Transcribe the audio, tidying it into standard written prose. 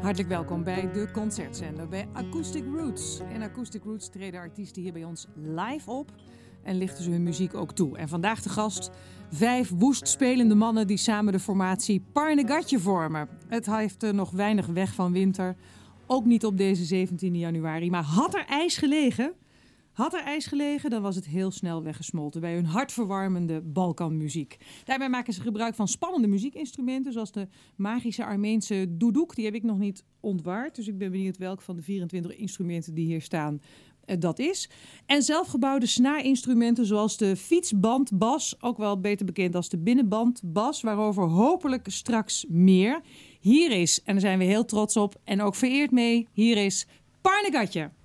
Hartelijk welkom bij de Concertzender, bij Acoustic Roots. In Acoustic Roots treden artiesten hier bij ons live op en lichten ze hun muziek ook toe. En vandaag de gast 5 woest spelende mannen die samen de formatie Parnegatje vormen. Het heeft nog weinig weg van winter, ook niet op deze 17 januari. Maar had er ijs gelegen, dan was het heel snel weggesmolten bij hun hartverwarmende Balkanmuziek. Daarbij maken ze gebruik van spannende muziekinstrumenten, zoals de magische Armeense doudouk. Die heb ik nog niet ontwaard, dus ik ben benieuwd welk van de 24 instrumenten die hier staan dat is. En zelfgebouwde snaarinstrumenten zoals de fietsbandbas, ook wel beter bekend als de binnenbandbas, waarover hopelijk straks meer. Hier is, en daar zijn we heel trots op en ook vereerd mee, hier is Parnegatje.